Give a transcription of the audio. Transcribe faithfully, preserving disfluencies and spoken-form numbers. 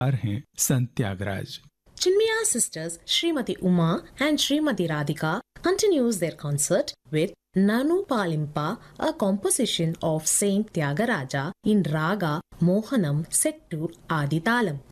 हैं संत Tyagaraja. Chinmaya sisters Srimati Uma and Srimati Radhika continues their concert with Nanu Palimpa, a composition of Saint Tyagaraja in Raga Mohanam set to Aditalam.